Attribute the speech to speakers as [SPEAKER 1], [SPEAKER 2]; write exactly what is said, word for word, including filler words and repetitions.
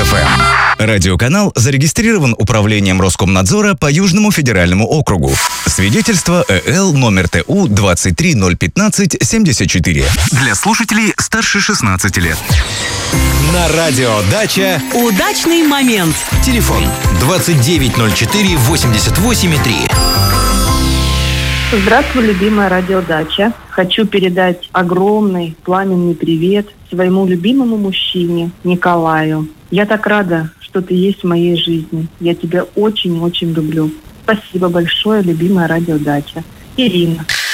[SPEAKER 1] эф эм. Радиоканал зарегистрирован Управлением Роскомнадзора по Южному федеральному округу. Свидетельство ЭЛ номер ТУ двадцать три ноль пятнадцать семьдесят четыре. Для слушателей старше шестнадцати лет.
[SPEAKER 2] На радио «Дача»
[SPEAKER 3] удачный момент.
[SPEAKER 2] Телефон двадцать девять ноль четыре восемьдесят восемь три.
[SPEAKER 4] Здравствуй, любимая радиодача. Хочу передать огромный пламенный привет своему любимому мужчине Николаю. Я так рада, что ты есть в моей жизни. Я тебя очень-очень люблю. Спасибо большое, любимая радиодача. Ирина.